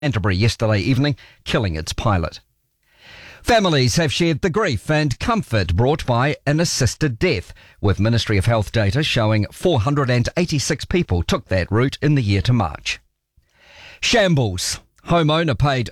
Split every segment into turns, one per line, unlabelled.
Canterbury yesterday evening, killing its pilot. Families have shared the grief and comfort brought by an assisted death, with Ministry of Health data showing 486 people took that route in the year to March. Shambles. Homeowner paid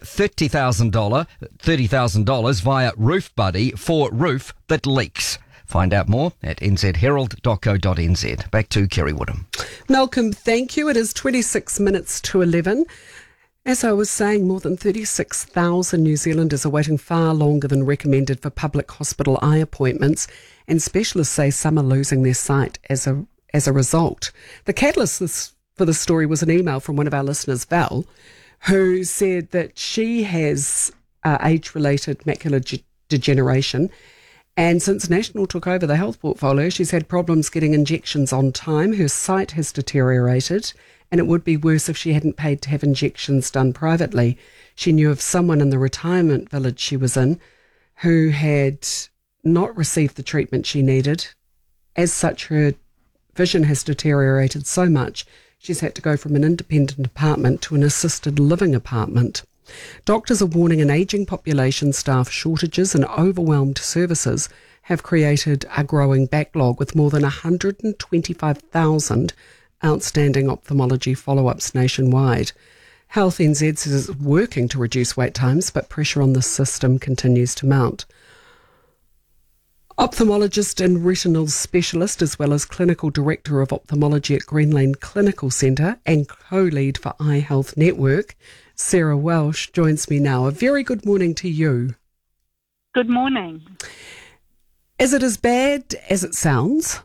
$30,000 via Roof Buddy for roof that leaks. Find out more at nzherald.co.nz. Back to Kerry Woodham.
Malcolm, thank you. It is 26 minutes to 11. As I was saying, more than 36,000 New Zealanders are waiting far longer than recommended for public hospital eye appointments, and specialists say some are losing their sight as a result. The catalyst for the story was an email from one of our listeners, Val, who said that she has age-related macular degeneration, and since National took over the health portfolio, she's had problems getting injections on time. Her sight has deteriorated, and it would be worse if she hadn't paid to have injections done privately. She knew of someone in the retirement village she was in who had not received the treatment she needed. As such, her vision has deteriorated so much, she's had to go from an independent apartment to an assisted living apartment. Doctors are warning an ageing population, staff shortages and overwhelmed services have created a growing backlog with more than 125,000 outstanding ophthalmology follow-ups nationwide. Health NZ says it's working to reduce wait times, but pressure on the system continues to mount. Ophthalmologist and retinal specialist, as well as clinical director of ophthalmology at Green Lane Clinical Centre and co-lead for Eye Health Network, Sarah Welsh, joins me now. A very good morning to you.
Good morning.
Is it as bad as it sounds?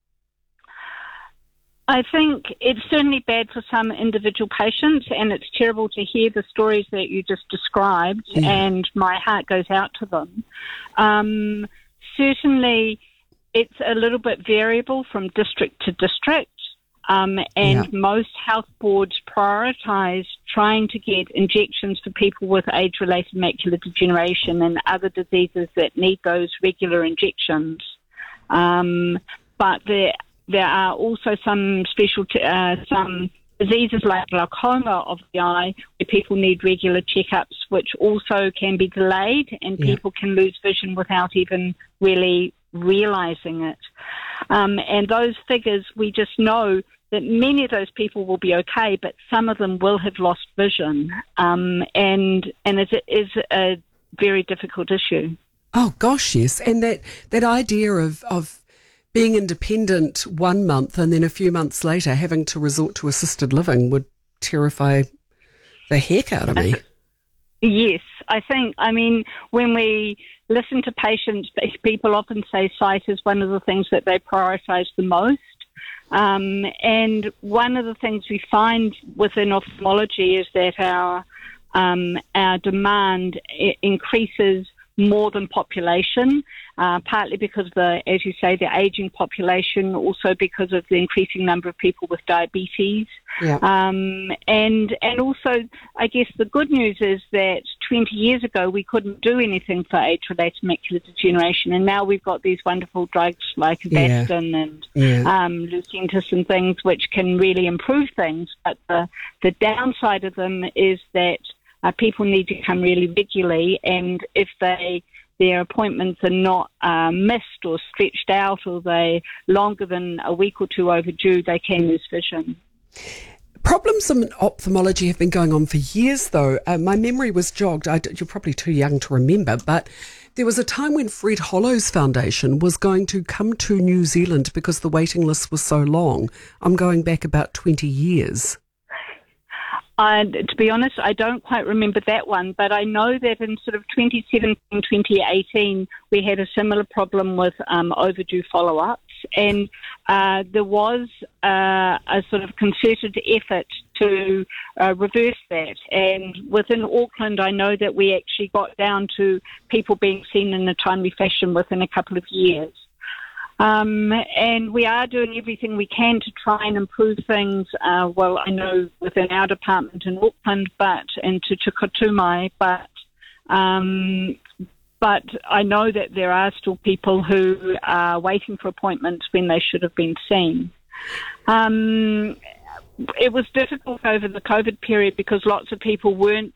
I think it's certainly bad for some individual patients, and it's terrible to hear the stories that you just described, and my heart goes out to them. Certainly, it's a little bit variable from district to district, and most health boards prioritise trying to get injections for people with age-related macular degeneration and other diseases that need those regular injections. But there are also some some diseases like glaucoma of the eye where people need regular checkups, which also can be delayed, and people can lose vision without even really realising it. And those figures, we just know that many of those people will be okay, but some of them will have lost vision. And it is a very difficult issue.
Oh, gosh, yes. And that idea of being independent 1 month and then a few months later having to resort to assisted living would terrify the heck out of me.
Yes, I mean, when we listen to patients, people often say sight is one of the things that they prioritise the most. And one of the things we find within ophthalmology is that our demand increases more than population, partly because of as you say, the ageing population, also because of the increasing number of people with diabetes. And also, I guess the good news is that 20 years ago we couldn't do anything for age-related macular degeneration, and now we've got these wonderful drugs like Avastin and Lucentis and things which can really improve things. But the downside of them is that people need to come really regularly, and if their appointments are not missed or stretched out, or they're longer than a week or two overdue, they can lose vision.
Problems in ophthalmology have been going on for years, though. My memory was jogged. You're probably too young to remember, but there was a time when Fred Hollows Foundation was going to come to New Zealand because the waiting list was so long. I'm going back about 20 years.
To be honest, I don't quite remember that one, but I know that in sort of 2017, 2018, we had a similar problem with overdue follow-ups, and there was a sort of concerted effort to reverse that. And within Auckland, I know that we actually got down to people being seen in a timely fashion within a couple of years. And we are doing everything we can to try and improve things. Well, I know within our department in Auckland, and to Te Kotumai, but I know that there are still people who are waiting for appointments when they should have been seen. it was difficult over the COVID period because lots of people weren't